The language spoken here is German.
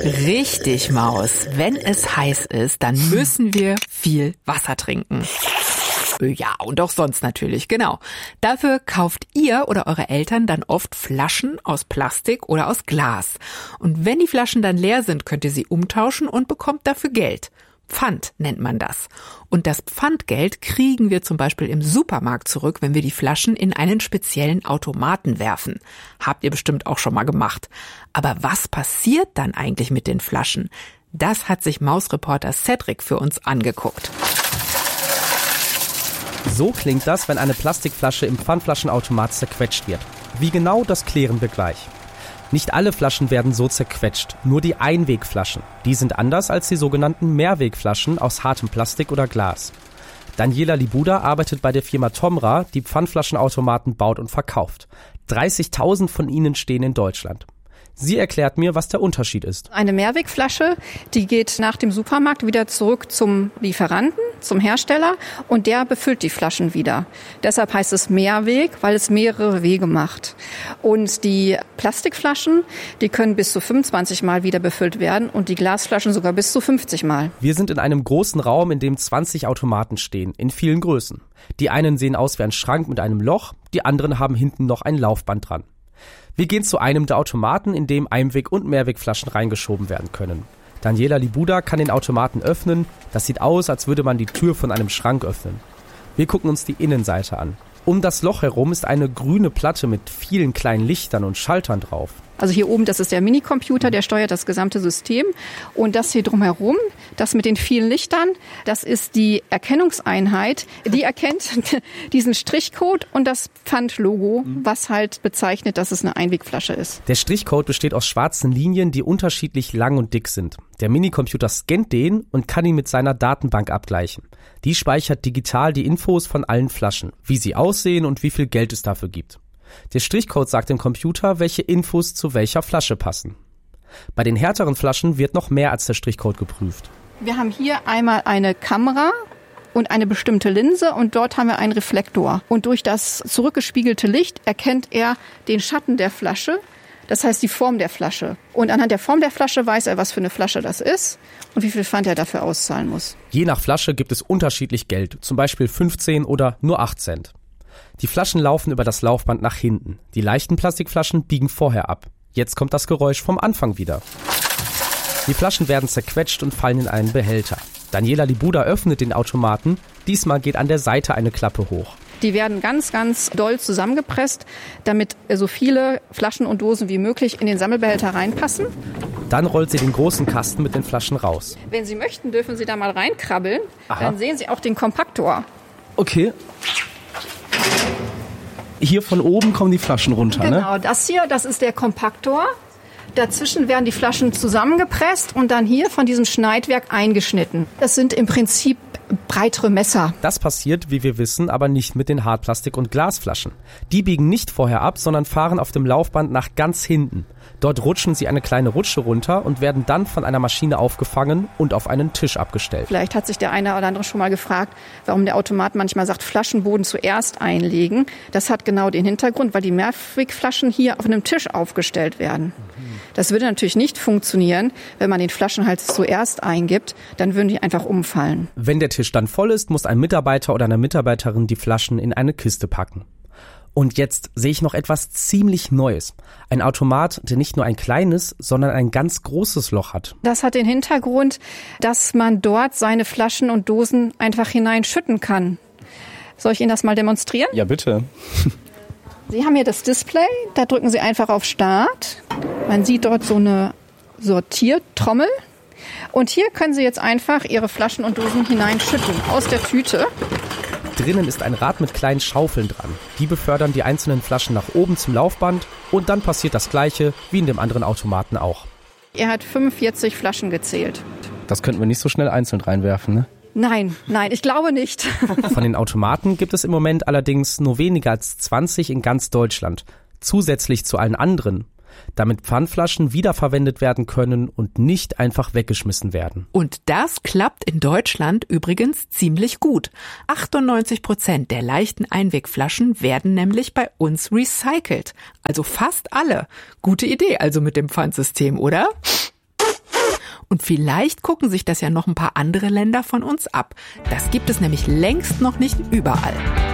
Richtig, Maus. Wenn es heiß ist, dann müssen wir viel Wasser trinken. Ja, und auch sonst natürlich, genau. Dafür kauft ihr oder eure Eltern dann oft Flaschen aus Plastik oder aus Glas. Und wenn die Flaschen dann leer sind, könnt ihr sie umtauschen und bekommt dafür Geld. Pfand nennt man das. Und das Pfandgeld kriegen wir zum Beispiel im Supermarkt zurück, wenn wir die Flaschen in einen speziellen Automaten werfen. Habt ihr bestimmt auch schon mal gemacht. Aber was passiert dann eigentlich mit den Flaschen? Das hat sich Mausreporter Cedric für uns angeguckt. So klingt das, wenn eine Plastikflasche im Pfandflaschenautomat zerquetscht wird. Wie genau, das klären wir gleich. Nicht alle Flaschen werden so zerquetscht, nur die Einwegflaschen. Die sind anders als die sogenannten Mehrwegflaschen aus hartem Plastik oder Glas. Daniela Libuda arbeitet bei der Firma Tomra, die Pfandflaschenautomaten baut und verkauft. 30.000 von ihnen stehen in Deutschland. Sie erklärt mir, was der Unterschied ist. Eine Mehrwegflasche, die geht nach dem Supermarkt wieder zurück zum Lieferanten, zum Hersteller, und der befüllt die Flaschen wieder. Deshalb heißt es Mehrweg, weil es mehrere Wege macht. Und die Plastikflaschen, die können bis zu 25 Mal wieder befüllt werden und die Glasflaschen sogar bis zu 50 Mal. Wir sind in einem großen Raum, in dem 20 Automaten stehen, in vielen Größen. Die einen sehen aus wie ein Schrank mit einem Loch, die anderen haben hinten noch ein Laufband dran. Wir gehen zu einem der Automaten, in dem Einweg- und Mehrwegflaschen reingeschoben werden können. Daniela Libuda kann den Automaten öffnen. Das sieht aus, als würde man die Tür von einem Schrank öffnen. Wir gucken uns die Innenseite an. Um das Loch herum ist eine grüne Platte mit vielen kleinen Lichtern und Schaltern drauf. Also hier oben, das ist der Minicomputer, der steuert das gesamte System. Und das hier drumherum, das mit den vielen Lichtern, das ist die Erkennungseinheit. Die erkennt diesen Strichcode und das Pfandlogo, was halt bezeichnet, dass es eine Einwegflasche ist. Der Strichcode besteht aus schwarzen Linien, die unterschiedlich lang und dick sind. Der Minicomputer scannt den und kann ihn mit seiner Datenbank abgleichen. Die speichert digital die Infos von allen Flaschen, wie sie aussehen und wie viel Geld es dafür gibt. Der Strichcode sagt dem Computer, welche Infos zu welcher Flasche passen. Bei den härteren Flaschen wird noch mehr als der Strichcode geprüft. Wir haben hier einmal eine Kamera und eine bestimmte Linse und dort haben wir einen Reflektor. Und durch das zurückgespiegelte Licht erkennt er den Schatten der Flasche, das heißt die Form der Flasche. Und anhand der Form der Flasche weiß er, was für eine Flasche das ist und wie viel Pfand er dafür auszahlen muss. Je nach Flasche gibt es unterschiedlich Geld, zum Beispiel 15 oder nur 8 Cent. Die Flaschen laufen über das Laufband nach hinten. Die leichten Plastikflaschen biegen vorher ab. Jetzt kommt das Geräusch vom Anfang wieder. Die Flaschen werden zerquetscht und fallen in einen Behälter. Daniela Libuda öffnet den Automaten. Diesmal geht an der Seite eine Klappe hoch. Die werden ganz, ganz doll zusammengepresst, damit so viele Flaschen und Dosen wie möglich in den Sammelbehälter reinpassen. Dann rollt sie den großen Kasten mit den Flaschen raus. Wenn Sie möchten, dürfen Sie da mal reinkrabbeln. Aha. Dann sehen Sie auch den Kompaktor. Okay. Hier von oben kommen die Flaschen runter, Genau, ne? das hier, das ist der Kompaktor. Dazwischen werden die Flaschen zusammengepresst und dann hier von diesem Schneidwerk eingeschnitten. Das sind im Prinzip breitere Messer. Das passiert, wie wir wissen, aber nicht mit den Hartplastik- und Glasflaschen. Die biegen nicht vorher ab, sondern fahren auf dem Laufband nach ganz hinten. Dort rutschen sie eine kleine Rutsche runter und werden dann von einer Maschine aufgefangen und auf einen Tisch abgestellt. Vielleicht hat sich der eine oder andere schon mal gefragt, warum der Automat manchmal sagt, Flaschenboden zuerst einlegen. Das hat genau den Hintergrund, weil die Mehrwegflaschen hier auf einem Tisch aufgestellt werden. Das würde natürlich nicht funktionieren, wenn man den Flaschenhals zuerst eingibt, dann würden die einfach umfallen. Wenn der Tisch dann voll ist, muss ein Mitarbeiter oder eine Mitarbeiterin die Flaschen in eine Kiste packen. Und jetzt sehe ich noch etwas ziemlich Neues. Ein Automat, der nicht nur ein kleines, sondern ein ganz großes Loch hat. Das hat den Hintergrund, dass man dort seine Flaschen und Dosen einfach hineinschütten kann. Soll ich Ihnen das mal demonstrieren? Ja, bitte. Sie haben hier das Display, da drücken Sie einfach auf Start. Man sieht dort so eine Sortiertrommel. Und hier können Sie jetzt einfach Ihre Flaschen und Dosen hineinschütten aus der Tüte. Drinnen ist ein Rad mit kleinen Schaufeln dran. Die befördern die einzelnen Flaschen nach oben zum Laufband und dann passiert das Gleiche wie in dem anderen Automaten auch. Er hat 45 Flaschen gezählt. Das könnten wir nicht so schnell einzeln reinwerfen, ne? Nein, ich glaube nicht. Von den Automaten gibt es im Moment allerdings nur weniger als 20 in ganz Deutschland. Zusätzlich zu allen anderen. Damit Pfandflaschen wiederverwendet werden können und nicht einfach weggeschmissen werden. Und das klappt in Deutschland übrigens ziemlich gut. 98% der leichten Einwegflaschen werden nämlich bei uns recycelt. Also fast alle. Gute Idee also mit dem Pfandsystem, oder? Und vielleicht gucken sich das ja noch ein paar andere Länder von uns ab. Das gibt es nämlich längst noch nicht überall.